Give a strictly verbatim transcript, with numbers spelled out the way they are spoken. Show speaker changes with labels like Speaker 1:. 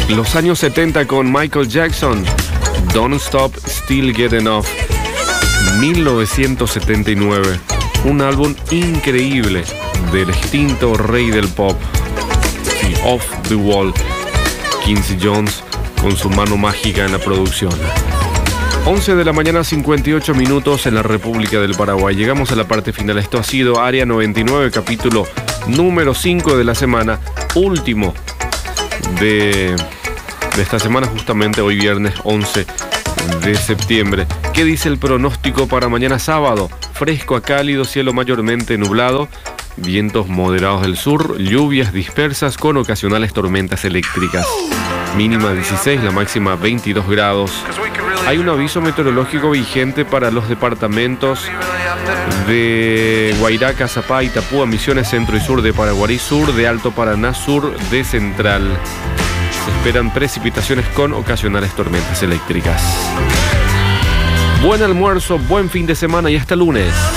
Speaker 1: Los años setenta con Michael Jackson, Don't Stop, Still Get Enough. mil novecientos setenta y nueve, un álbum increíble del extinto rey del pop, sí, Off the Wall, Quincy Jones, con su mano mágica en la producción. once de la mañana, cincuenta y ocho minutos en la República del Paraguay. Llegamos a la parte final. Esto ha sido Área noventa y nueve, capítulo número cinco de la semana, último de, de esta semana, justamente hoy viernes once de septiembre. ¿Qué dice el pronóstico para mañana sábado? Fresco a cálido, cielo mayormente nublado, vientos moderados del sur, lluvias dispersas con ocasionales tormentas eléctricas. Mínima dieciséis, la máxima veintidós grados. Hay un aviso meteorológico vigente para los departamentos de Guairá, Zapá, Itapúa, Misiones, Centro y Sur de Paraguarí, Sur de Alto Paraná, Sur de Central. Se esperan precipitaciones con ocasionales tormentas eléctricas. Buen almuerzo, buen fin de semana y hasta lunes.